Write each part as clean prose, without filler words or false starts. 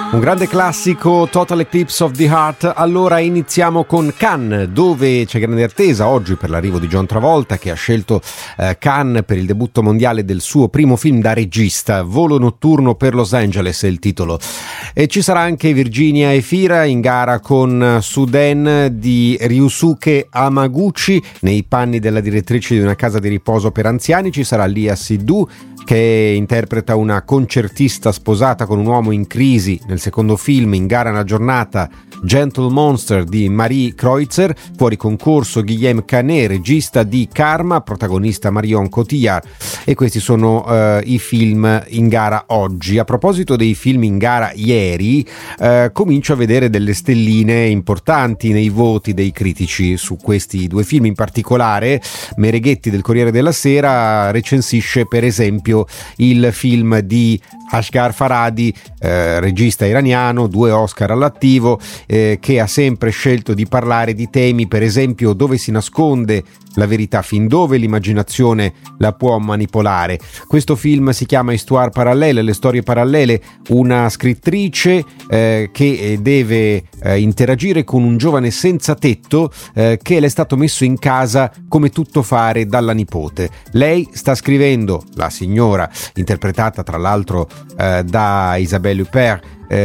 Un grande classico, Total Eclipse of the Heart. Allora iniziamo con Cannes, dove c'è grande attesa oggi per l'arrivo di John Travolta, che ha scelto Cannes per il debutto mondiale del suo primo film da regista. Volo notturno per Los Angeles è il titolo. E ci sarà anche Virginia Efira in gara con Suden di Ryusuke Hamaguchi nei panni della direttrice di una casa di riposo per anziani. Ci sarà Lia Seydoux, che interpreta una concertista sposata con un uomo in crisi nel secondo film. In gara una giornata Gentle Monster di Marie Kreutzer, fuori concorso Guillaume Canet, regista di Karma, protagonista Marion Cotillard, e questi sono i film in gara oggi. A proposito dei film in gara ieri, comincio a vedere delle stelline importanti nei voti dei critici su questi due film. In particolare Mereghetti del Corriere della Sera recensisce per esempio il film di Asghar Farhadi, regista iraniano, 2 Oscar all'attivo, che ha sempre scelto di parlare di temi, per esempio, dove si nasconde la verità, fin dove l'immaginazione la può manipolare. Questo film si chiama Histoire parallèle, le storie parallele, una scrittrice che deve interagire con un giovane senza tetto che le è stato messo in casa come tuttofare dalla nipote. Lei sta scrivendo, la signora, interpretata tra l'altro da Isabelle Huppert,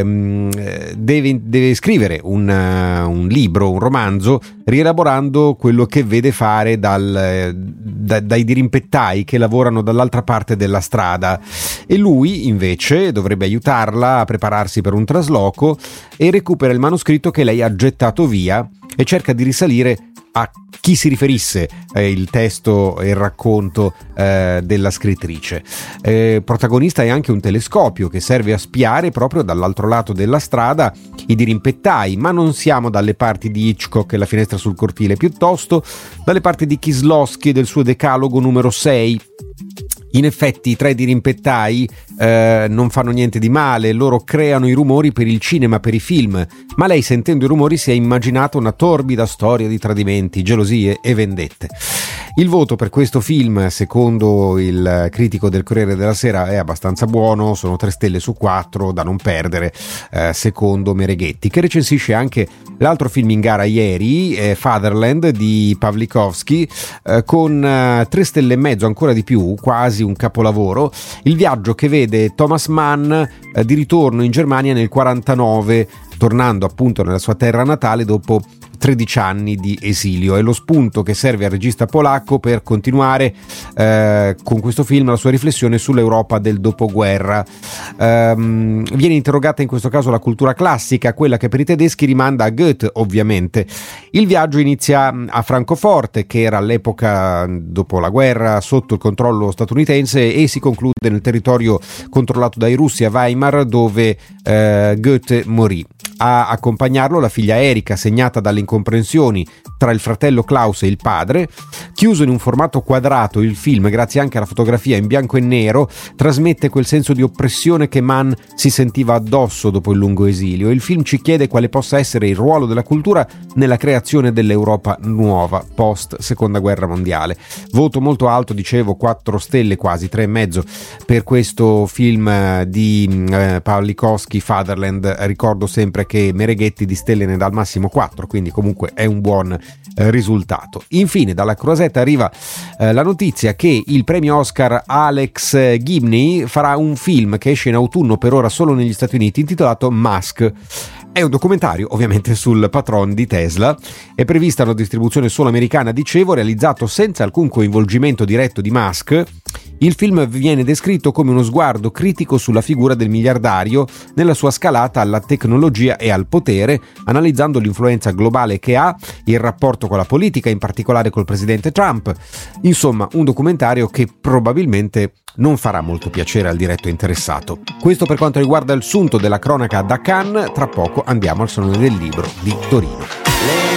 deve scrivere un libro, un romanzo, rielaborando quello che vede fare dai dirimpettai che lavorano dall'altra parte della strada, e lui invece dovrebbe aiutarla a prepararsi per un trasloco, e recupera il manoscritto che lei ha gettato via e cerca di risalire a chi si riferisse il testo e il racconto della scrittrice. Protagonista è anche un telescopio che serve a spiare proprio dall'altro lato della strada i dirimpettai, ma non siamo dalle parti di Hitchcock e La finestra sul cortile, piuttosto dalle parti di Kieslowski e del suo decalogo numero 6. In effetti i 3 dirimpettai non fanno niente di male, loro creano i rumori per il cinema, per i film, ma lei, sentendo i rumori, si è immaginata una torbida storia di tradimenti, gelosie e vendette. Il voto per questo film, secondo il critico del Corriere della Sera, è abbastanza buono, sono 3 stelle su 4 da non perdere, secondo Mereghetti, che recensisce anche l'altro film in gara ieri, Fatherland di Pawlikowski, con 3 stelle e mezzo, ancora di più, quasi un capolavoro. Il viaggio che vede Thomas Mann di ritorno in Germania nel 49, tornando appunto nella sua terra natale dopo 13 anni di esilio. È lo spunto che serve al regista polacco per continuare con questo film la sua riflessione sull'Europa del dopoguerra. Viene interrogata in questo caso la cultura classica, quella che per i tedeschi rimanda a Goethe, ovviamente. Il viaggio inizia a Francoforte, che era all'epoca, dopo la guerra, sotto il controllo statunitense, e si conclude nel territorio controllato dai russi, a Weimar, dove Goethe morì. A accompagnarlo la figlia Erika, segnata dalle incomprensioni tra il fratello Klaus e il padre. Chiuso in un formato quadrato, il film, grazie anche alla fotografia in bianco e nero, trasmette quel senso di oppressione che Mann si sentiva addosso dopo il lungo esilio. Il film ci chiede quale possa essere il ruolo della cultura nella creazione dell'Europa nuova post seconda guerra mondiale. Voto molto alto, dicevo, 4 stelle, quasi 3,5 per questo film di Pawlikowski, Fatherland. Ricordo sempre che Mereghetti di stelle ne dà al massimo 4, quindi comunque è un buon risultato. Infine dalla Croisette arriva la notizia che il premio Oscar Alex Gibney farà un film che esce in autunno, per ora solo negli Stati Uniti, intitolato Musk. È un documentario ovviamente sul patron di Tesla, è prevista una distribuzione solo americana, dicevo, realizzato senza alcun coinvolgimento diretto di Musk. Il film viene descritto come uno sguardo critico sulla figura del miliardario nella sua scalata alla tecnologia e al potere, analizzando l'influenza globale che ha, il rapporto con la politica, in particolare col presidente Trump. Insomma, un documentario che probabilmente non farà molto piacere al diretto interessato. Questo per quanto riguarda il sunto della cronaca da Cannes. Tra poco andiamo al Salone del Libro di Torino.